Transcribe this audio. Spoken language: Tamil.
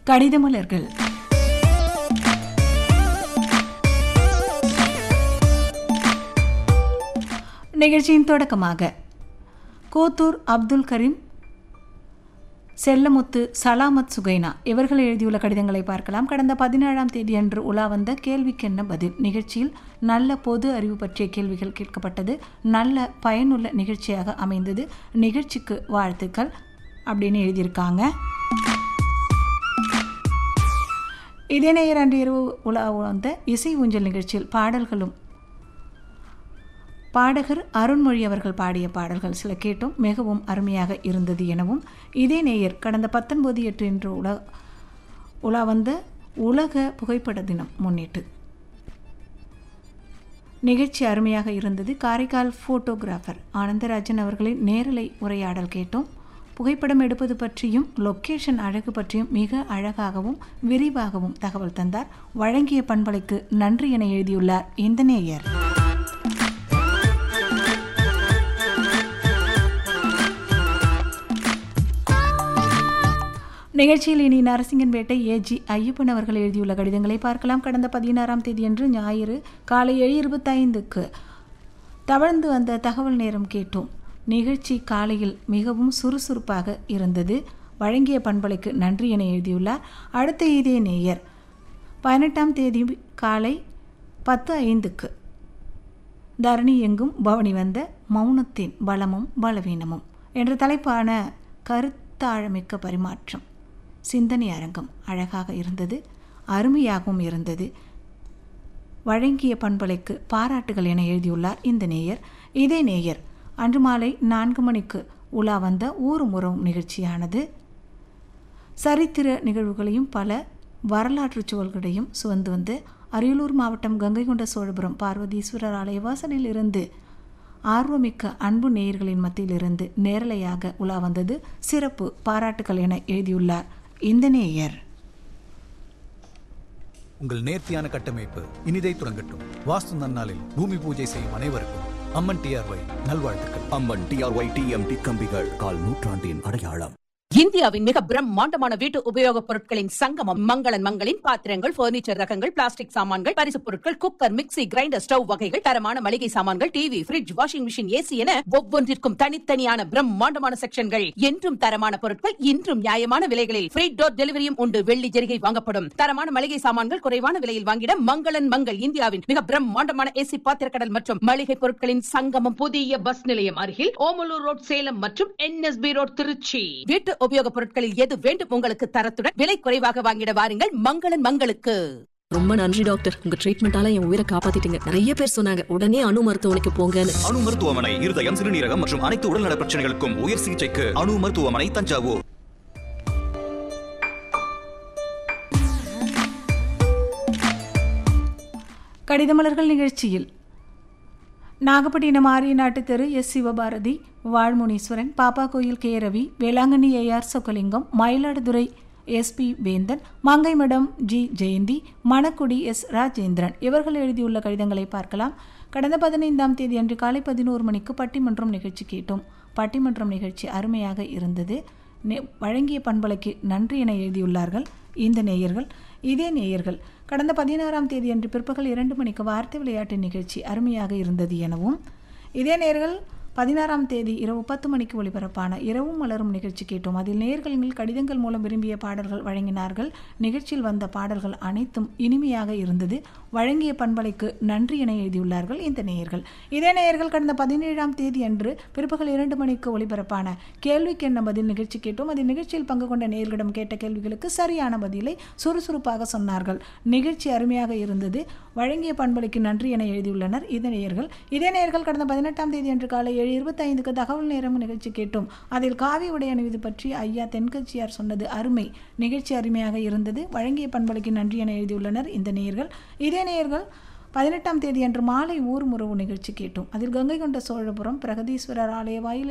கடிதமலர்கள். நிகழ்ச்சியின் தொடக்கமாக கோத்தூர் அப்துல் கரீம், செல்லமுத்து, சலாமத் சுகைனா இவர்கள் எழுதியுள்ள கடிதங்களை பார்க்கலாம். கடந்த 17ஆம் தேதி அன்று உலா வந்த கேள்விக்கென்ன பதில் நிகழ்ச்சியில் நல்ல பொது அறிவு பற்றிய கேள்விகள் கேட்கப்பட்டது. நல்ல பயனுள்ள நிகழ்ச்சியாக அமைந்தது. நிகழ்ச்சிக்கு வாழ்த்துக்கள் அப்படின்னு எழுதியிருக்காங்க. இதே நேயர் அன்று இரவு உலா வந்த இசை ஊஞ்சல் நிகழ்ச்சியில் பாடல்களும் பாடகர் அருண்மொழி அவர்கள் பாடிய பாடல்கள் சில கேட்டும் மிகவும் அருமையாக இருந்தது எனவும், இதே நேயர் கடந்த 19/8 என்று உலா வந்த உலக புகைப்பட தினம் முன்னிட்டு நிகழ்ச்சி அருமையாக இருந்தது. காரைக்கால் ஃபோட்டோகிராஃபர் ஆனந்தராஜன் அவர்களின் நேரலை உரையாடல் கேட்டோம். புகைப்படம் எடுப்பது பற்றியும் லொக்கேஷன் அழகு பற்றியும் மிக அழகாகவும் விரிவாகவும் தகவல் தந்தார். வழங்கிய பண்பலைக்கு நன்றி என எழுதியுள்ளார் இந்த நேயர். நிகழ்ச்சியில் இனி நரசிங்கன்பேட்டை ஏஜி ஐயப்பன் அவர்கள் எழுதியுள்ள கடிதங்களை பார்க்கலாம். கடந்த 16ஆம் தேதியன்று ஞாயிறு காலை 7:25க்கு தவழ்ந்து வந்த தகவல் நேரம் கேட்டோம். நிகழ்ச்சி காலையில் மிகவும் சுறுசுறுப்பாக இருந்தது. வழங்கிய பண்பலைக்கு நன்றி என எழுதியுள்ளார். அடுத்த இதே நேயர் 18ஆம் தேதி காலை 10:05க்கு தரணி எங்கும் பவனி வந்த மௌனத்தின் பலமும் பலவீனமும் என்ற தலைப்பான கருத்தாழமிக்க பரிமாற்றம் சிந்தனை அரங்கம் அழகாக இருந்தது, அருமையாகவும் இருந்தது. வழங்கிய பண்பலைக்கு பாராட்டுகள் என எழுதியுள்ளார் இந்த நேயர். இதே நேயர் அன்று மாலை 4 மணிக்கு உலா வந்த ஊரும் உறவும் நிகழ்ச்சியானது சரித்திர நிகழ்வுகளையும் பல வரலாற்று சூழல்களையும் சுமந்து வந்து அரியலூர் மாவட்டம் கங்கை கொண்ட சோழபுரம் பார்வதீஸ்வரர் ஆலய வாசலில் இருந்து ஆர்வமிக்க அன்பு நேயர்களின் மத்தியிலிருந்து நேரலையாக உலா வந்தது. சிறப்பு பாராட்டுகள் என எழுதியுள்ளார் இந்த நேயர். உங்கள் நேர்த்தியான கட்டமைப்பு இனிதை துறங்கட்டும். வாஸ்து நன்னாளில் பூமி பூஜை செய்யும் அனைவருக்கும் அம்மன் டிஆர்ஒய் நல்வாழ்த்துக்கள். அம்மன் டிஆர்ஒய் டிஎம்டி கம்பிகள் கால் நூற்றாண்டின் அடையாளம். இந்தியாவின் மிக பிரம்மாண்டமான வீட்டு உபயோகப் பொருட்களின் சங்கமம் மங்களன் மங்களின் பாத்திரங்கள், பர்னிச்சர் ரகங்கள், பிளாஸ்டிக் சாமான்கள், பரிசுப் பொருட்கள், குக்கர், மிக்ஸி, கிரைண்டர், ஸ்டவ் வகைகள், தரமான மளிகை சாமான்கள், TV, fridge, washing machine, AC என ஒவ்வொன்றிற்கும் தனித்தனியான பிரம்மாண்டமான செக்ஷன்கள். என்றும் தரமான பொருட்கள், இன்றும் நியாயமான விலைகளில் ஃப்ரீ டோர் டெலிவரியும் உண்டு. வெள்ளி ஜெரிகை வாங்கப்படும். தரமான மளிகை சாமான்கள் குறைவான விலையில் வாங்கிட மங்களன் மங்கள் இந்தியாவின் மிக பிரம்மாண்டமான ஏசி பாத்திரக்கடல் மற்றும் மளிகை பொருட்களின் சங்கமம். புதிய பஸ் நிலையம் அருகில் ஓமலூர் ரோட் சேலம் மற்றும் என்எஸ்பி ரோட் திருச்சி. வீட்டு உபயோகப் பொருட்களில் எது வேண்டும் உங்களுக்கு தரத்துடன் விலை குறைவாக வாங்கிட வாருங்கள் மங்களன் மங்களுக்கு. ரொம்ப நன்றி டாக்டர், உங்க ட்ரீட்மெண்டால என் உயிரை காப்பாத்திட்டீங்க. நிறைய பேர் சொன்னாங்க உடனே அணு மருத்துவமனைக்கு போங்கன்னு. அணு மருத்துவமனை இருதயம், சிறுநீரகம் மற்றும் அனைத்து உடல்நல பிரச்சனைகளுக்கும் உயர் சிகிச்சைக்கு அணு மருத்துவமனை, தஞ்சாவூர். கடிதமலர்கள் நிகழ்ச்சியில் நாகப்பட்டினம் ஆரிய நாட்டு தெரு எஸ் சிவபாரதி, வாழ்முனீஸ்வரன், பாப்பா கோயில் K Ravi, Velankanni AR Chockalingam, Mayiladuthurai SP வேந்தன், மங்கைமடம் ஜி ஜெயந்தி, மணக்குடி எஸ் ராஜேந்திரன் இவர்கள் எழுதியுள்ள கடிதங்களை பார்க்கலாம். கடந்த 15ஆம் தேதி அன்று காலை 11 மணிக்கு பட்டிமன்றம் நிகழ்ச்சி கேட்டோம். பட்டிமன்றம் நிகழ்ச்சி அருமையாக இருந்தது. வழங்கிய பண்பலைக்கு நன்றி என எழுதியுள்ளார்கள் இந்த நேயர்கள். இதே நேயர்கள் கடந்த 16ஆம் தேதி அன்று பிற்பகல் 2 மணிக்கு வார்த்தை விளையாட்டு நிகழ்ச்சி அருமையாக இருந்தது எனவும், இதே நேயர்கள் 16ஆம் தேதி இரவு 10 மணிக்கு ஒளிபரப்பான இரவும் மலரும் நிகழ்ச்சி கேட்டோம். அதில் நேயர்களின் கடிதங்கள் மூலம் விரும்பிய பாடல்கள் வழங்கினார்கள். நிகழ்ச்சியில் வந்த பாடல்கள் அனைத்தும் இனிமையாக இருந்தது. வழங்கிய பண்பலைக்கு நன்றி என எழுதியுள்ளார்கள் இந்த நேயர்கள். இதே நேயர்கள் கடந்த 17ஆம் தேதி அன்று பிற்பகல் 2 மணிக்கு ஒளிபரப்பான கேள்விக்கென்ன பதில் நிகழ்ச்சி கேட்டோம். அதில் நிகழ்ச்சியில் பங்கு கொண்ட நேயர்களிடம் கேட்ட கேள்விகளுக்கு சரியான பதிலை சுறுசுறுப்பாக சொன்னார்கள். நிகழ்ச்சி அருமையாக இருந்தது. வழங்கிய பண்பலைக்கு நன்றி என எழுதியுள்ளனர் இந்த நேயர்கள். இதே நேயர்கள் கடந்த 18ஆம் தேதி அன்று காலை 7:25க்கு தகவல் நேரம் நிகழ்ச்சி கேட்டோம். அதில் காவி உடை அணிவது பற்றி ஐயா தென்கட்சியார் சொன்னது அருமை. நிகழ்ச்சி அருமையாக இருந்தது. வழங்கிய பண்பலைக்கு நன்றி என எழுதியுள்ளனர் இந்த நேயர்கள். இதே நேயர்கள் 18ஆம் தேதி அன்று மாலை ஊர் உறவு நிகழ்ச்சி கேட்டோம். அதில் கங்கை கொண்ட சோழபுரம் பிரகதீஸ்வரர் ஆலய வாயில்